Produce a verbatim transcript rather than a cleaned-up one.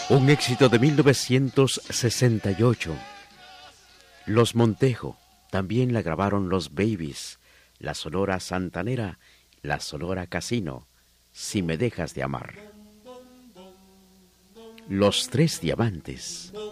Un éxito de mil novecientos sesenta y ocho. Los Montejo, también la grabaron los Babies, la Sonora Santanera, la Sonora Casino, Si me dejas de amar. Los Tres Diamantes.